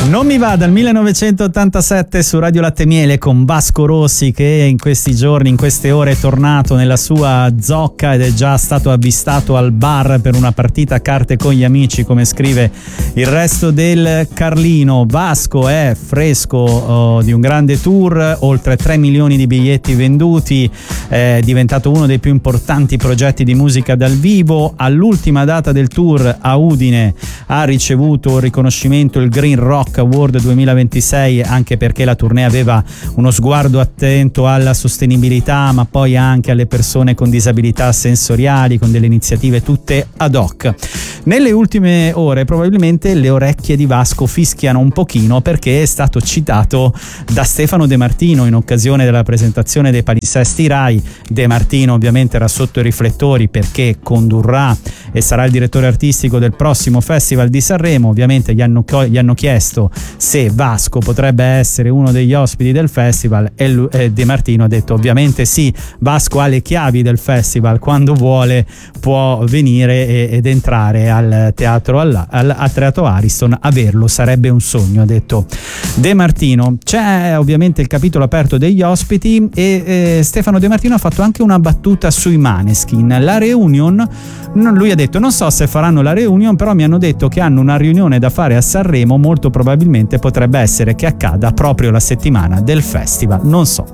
Non mi va dal 1987 su Radio Latte Miele con Vasco Rossi, che in questi giorni, in queste ore è tornato nella sua zocca ed è già stato avvistato al bar per una partita a carte con gli amici, come scrive il resto del Carlino. Vasco è fresco di un grande tour, oltre 3 milioni di biglietti venduti, è diventato uno dei più importanti progetti di musica dal vivo. All'ultima data del tour a Udine ha ricevuto il riconoscimento, il Green Rock Award 2026, anche perché la tournée aveva uno sguardo attento alla sostenibilità, ma poi anche alle persone con disabilità sensoriali, con delle iniziative tutte ad hoc. Nelle ultime ore probabilmente le orecchie di Vasco fischiano un pochino, perché è stato citato da Stefano De Martino in occasione della presentazione dei palinsesti Rai. De Martino ovviamente era sotto i riflettori perché condurrà e sarà il direttore artistico del prossimo Festival di Sanremo. Ovviamente gli hanno chiesto se Vasco potrebbe essere uno degli ospiti del festival e De Martino ha detto ovviamente sì. Vasco ha le chiavi del festival, quando vuole può venire ed entrare al teatro al Teatro Ariston. Averlo sarebbe un sogno, ha detto De Martino. C'è ovviamente il capitolo aperto degli ospiti e Stefano De Martino ha fatto anche una battuta sui Maneskin. La reunion, lui ha detto non so se faranno la reunion, però mi hanno detto che hanno una riunione da fare a Sanremo, molto probabilmente potrebbe essere che accada proprio la settimana del festival, non so.